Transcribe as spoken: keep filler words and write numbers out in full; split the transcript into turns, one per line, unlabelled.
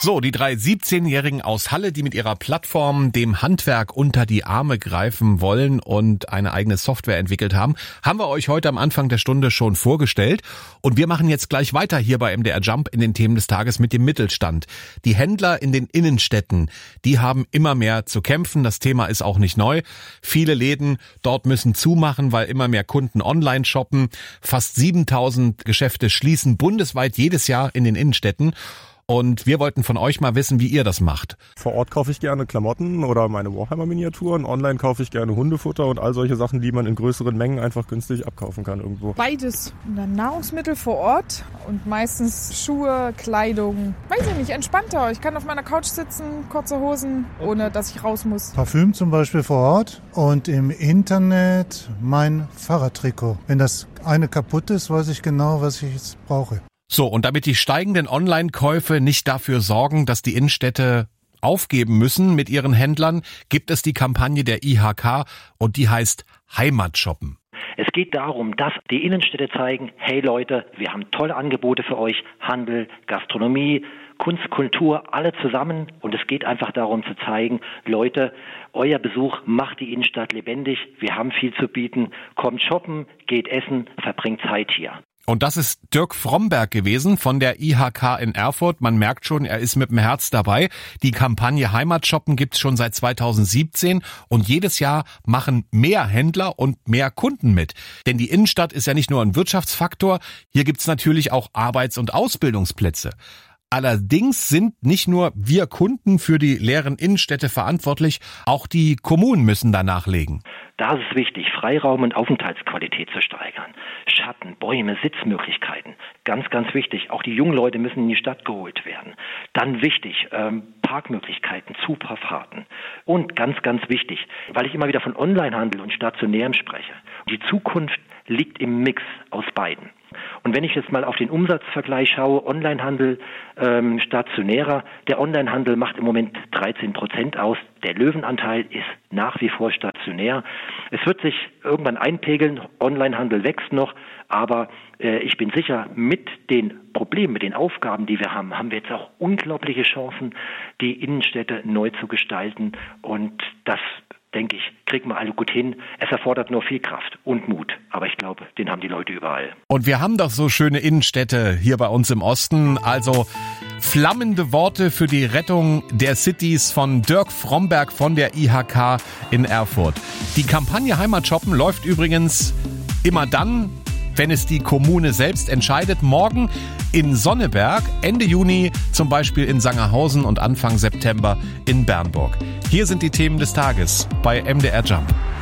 So, die drei siebzehnjährigen aus Halle, die mit ihrer Plattform dem Handwerk unter die Arme greifen wollen und eine eigene Software entwickelt haben, haben wir euch heute am Anfang der Stunde schon vorgestellt. Und wir machen jetzt gleich weiter hier bei M D R Jump in den Themen des Tages mit dem Mittelstand. Die Händler in den Innenstädten, die haben immer mehr zu kämpfen. Das Thema ist auch nicht neu. Viele Läden dort müssen zumachen, weil immer mehr Kunden online shoppen. Fast siebentausend Geschäfte schließen bundesweit jedes Jahr in den Innenstädten. Und wir wollten von euch mal wissen, wie ihr das macht.
Vor Ort kaufe ich gerne Klamotten oder meine Warhammer-Miniaturen. Online kaufe ich gerne Hundefutter und all solche Sachen, die man in größeren Mengen einfach günstig abkaufen kann irgendwo.
Beides. Und dann Nahrungsmittel vor Ort und meistens Schuhe, Kleidung. Weiß ich nicht, entspannter. Ich kann auf meiner Couch sitzen, kurze Hosen, ohne dass ich raus muss.
Parfüm zum Beispiel vor Ort und im Internet mein Fahrradtrikot. Wenn das eine kaputt ist, weiß ich genau, was ich jetzt brauche.
So, und damit die steigenden Online-Käufe nicht dafür sorgen, dass die Innenstädte aufgeben müssen mit ihren Händlern, gibt es die Kampagne der I H K und die heißt Heimatshoppen.
Es geht darum, dass die Innenstädte zeigen, hey Leute, wir haben tolle Angebote für euch, Handel, Gastronomie, Kunst, Kultur, alle zusammen. Und es geht einfach darum zu zeigen, Leute, euer Besuch macht die Innenstadt lebendig, wir haben viel zu bieten, kommt shoppen, geht essen, verbringt Zeit hier.
Und das ist Dirk Fromberg gewesen von der I H K in Erfurt. Man merkt schon, er ist mit dem Herz dabei. Die Kampagne Heimatshoppen gibt's schon seit zweitausendsiebzehn und jedes Jahr machen mehr Händler und mehr Kunden mit. Denn die Innenstadt ist ja nicht nur ein Wirtschaftsfaktor, hier gibt's natürlich auch Arbeits- und Ausbildungsplätze. Allerdings sind nicht nur wir Kunden für die leeren Innenstädte verantwortlich, auch die Kommunen müssen da nachlegen.
Da ist es wichtig, Freiraum und Aufenthaltsqualität zu steigern. Schatten, Bäume, Sitzmöglichkeiten. Ganz, ganz wichtig. Auch die jungen Leute müssen in die Stadt geholt werden. Dann wichtig, ähm, Parkmöglichkeiten, Zufahrten. Und ganz, ganz wichtig, weil ich immer wieder von Onlinehandel und Stationärem spreche. Die Zukunft liegt im Mix aus beiden. Und wenn ich jetzt mal auf den Umsatzvergleich schaue, Onlinehandel, ähm, stationärer, der Onlinehandel macht im Moment dreizehn Prozent aus. Der Löwenanteil ist nach wie vor stationär. Es wird sich irgendwann einpegeln, Onlinehandel wächst noch, aber äh, ich bin sicher, mit den Problemen, mit den Aufgaben, die wir haben, haben wir jetzt auch unglaubliche Chancen, die Innenstädte neu zu gestalten. Und das, denke ich, kriegen wir alle gut hin. Es erfordert nur viel Kraft und Mut. Aber ich glaube, den haben die Leute überall.
Und wir haben doch so schöne Innenstädte hier bei uns im Osten. Also flammende Worte für die Rettung der Cities von Dirk Fromberg von der I H K in Erfurt. Die Kampagne Heimatshoppen läuft übrigens immer dann, wenn es die Kommune selbst entscheidet. Morgen in Sonneberg, Ende Juni zum Beispiel in Sangerhausen und Anfang September in Bernburg. Hier sind die Themen des Tages bei M D R Jump.